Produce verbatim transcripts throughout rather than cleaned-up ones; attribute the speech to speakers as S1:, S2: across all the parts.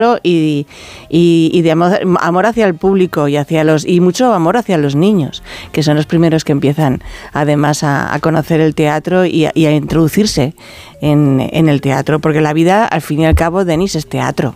S1: y, y, y de amor, amor hacia el público y hacia los y mucho amor hacia los niños, que son los primeros que empiezan además a, a conocer el teatro y a, y a introducirse en, en el teatro, porque la vida, al fin y al cabo, Denis, es teatro.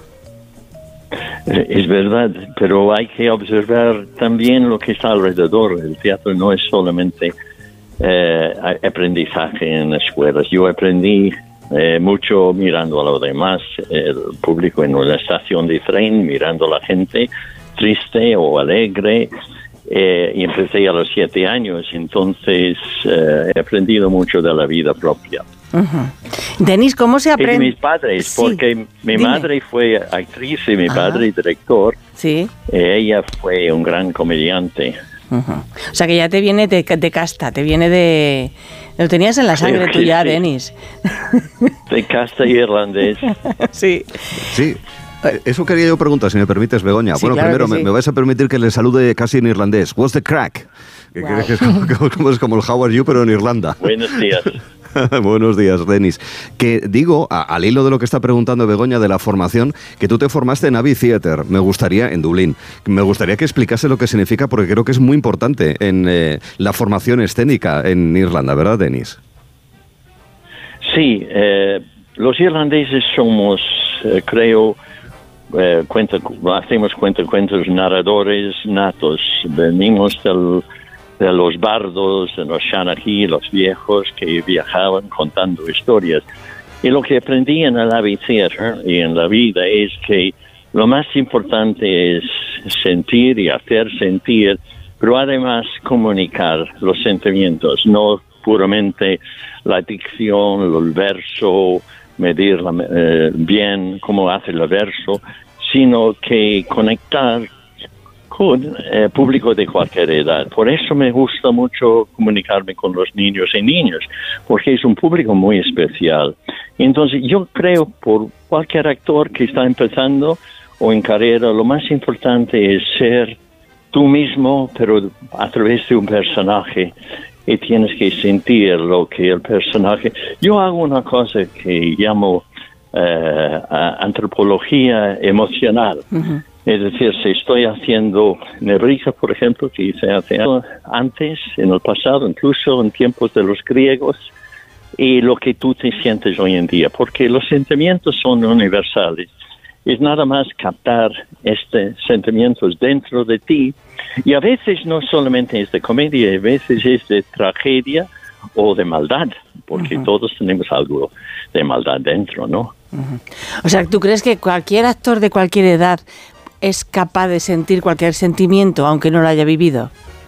S2: Es verdad, pero hay que observar también lo que está alrededor. El teatro no es solamente eh, aprendizaje en escuelas. Yo aprendí Eh, mucho mirando a los demás, el público en una estación de tren, mirando a la gente triste o alegre, eh, y empecé a los siete años, entonces eh, he aprendido mucho de la vida propia.
S1: Uh-huh. Denis, ¿cómo se aprende?
S2: Y mis padres,
S1: sí.
S2: porque mi
S1: Dime.
S2: madre fue actriz y mi
S1: Ajá.
S2: padre director,
S1: sí.
S2: eh, ella fue un gran comediante.
S1: Uh-huh. O sea que ya te viene de, de casta, te viene de... Lo tenías en la sangre tú ya, sí. Denis.
S2: De casta y irlandés.
S1: Sí.
S3: Sí. Eso quería yo preguntar, si me permites, Begoña.
S1: Sí,
S3: bueno,
S1: claro
S3: primero,
S1: sí.
S3: me, me vais a permitir que le salude casi en irlandés. What's the crack?
S1: Wow.
S3: Que, que es, como, como, es como el How are you, pero en Irlanda.
S2: Buenos días.
S3: Buenos días, Denis. Que digo, a, al hilo de lo que está preguntando Begoña de la formación, que tú te formaste en Abbey Theatre, me gustaría, en Dublín. Me gustaría que explicase lo que significa, porque creo que es muy importante en eh, la formación escénica en Irlanda, ¿verdad, Denis?
S2: Sí, eh, los irlandeses somos, eh, creo, eh, cuenta, hacemos cuentacuentos narradores natos. Venimos del... de los bardos, de los Shanachie, los viejos que viajaban contando historias. Y lo que aprendí en el Abbey Theatre y en la vida es que lo más importante es sentir y hacer sentir, pero además comunicar los sentimientos, no puramente la dicción, el verso, medir la, eh, bien cómo hace el verso, sino que conectar con eh, público de cualquier edad. Por eso me gusta mucho comunicarme con los niños y niñas, porque es un público muy especial. Entonces, yo creo, por cualquier actor que está empezando o en carrera, lo más importante es ser tú mismo, pero a través de un personaje, y tienes que sentir lo que el personaje... Yo hago una cosa que llamo eh, antropología emocional. Uh-huh. Es decir, si estoy haciendo Nebrija, por ejemplo, que hice hace años, antes, en el pasado, incluso en tiempos de los griegos, y lo que tú te sientes hoy en día, porque los sentimientos son universales. Es nada más captar estos sentimientos dentro de ti, y a veces no solamente es de comedia, a veces es de tragedia o de maldad, porque uh-huh. todos tenemos algo de maldad dentro, ¿no?
S1: Uh-huh. O sea, ¿tú crees que cualquier actor de cualquier edad es capaz de sentir cualquier sentimiento, aunque no lo haya vivido?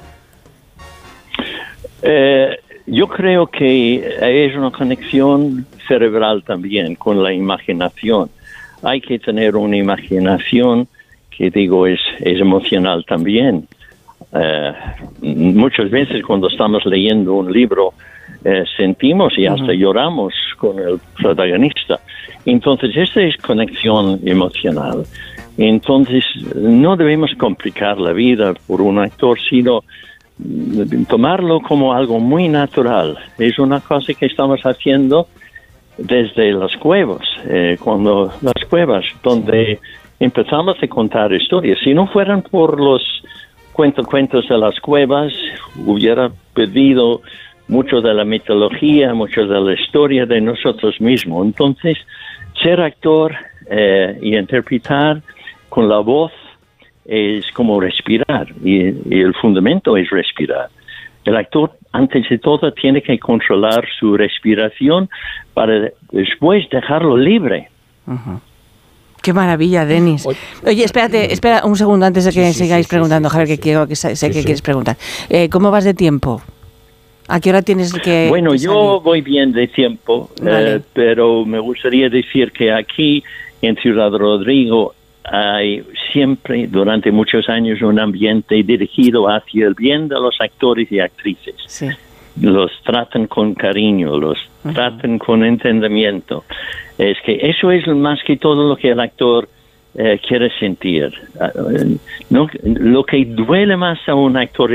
S2: Eh, yo creo que es una conexión cerebral también con la imaginación. Hay que tener una imaginación que, digo, es, es emocional también. Eh, muchas veces cuando estamos leyendo un libro eh, sentimos y hasta uh-huh. lloramos con el protagonista. Entonces, esta es conexión emocional. Entonces, no debemos complicar la vida por un actor, sino tomarlo como algo muy natural. Es una cosa que estamos haciendo desde las cuevas, eh, cuando las cuevas, donde empezamos a contar historias. Si no fueran por los cuentos de las cuevas, hubiera perdido mucho de la mitología, mucho de la historia de nosotros mismos. Entonces, ser actor eh, y interpretar con la voz es como respirar, y, y el fundamento es respirar. El actor, antes de todo, tiene que controlar su respiración para después dejarlo libre.
S1: Uh-huh. Qué maravilla, Denis. Oye, espérate, espera un segundo antes de que sí, sí, sigáis sí, preguntando, sí, Javier, sí, que quiero que sé sí, que sí. quieres preguntar. Eh, ¿Cómo vas de tiempo? ¿A qué hora tienes que
S2: Bueno,
S1: que
S2: yo voy bien de tiempo, vale. eh, pero me gustaría decir que aquí en Ciudad Rodrigo hay siempre, durante muchos años, un ambiente dirigido hacia el bien de los actores y actrices.
S1: Sí.
S2: Los tratan con cariño, los uh-huh. tratan con entendimiento. Es que eso es más que todo lo que el actor eh, quiere sentir. Uh, no, lo que duele más a un actor